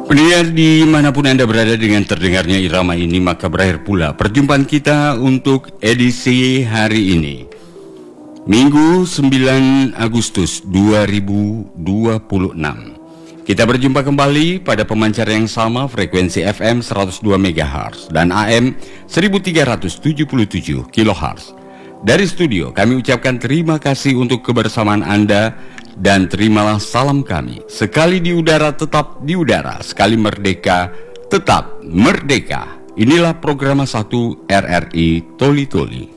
Pendengar dimanapun Anda berada dengan terdengarnya irama ini, maka berakhir pula perjumpaan kita untuk edisi hari ini, Minggu 9 Agustus 2026. Kita berjumpa kembali pada pemancar yang sama, frekuensi FM 102 MHz dan AM 1377 kHz. Dari studio kami ucapkan terima kasih untuk kebersamaan Anda dan terimalah salam kami. Sekali di udara tetap di udara, sekali merdeka tetap merdeka. Inilah program 1 RRI Toli Toli.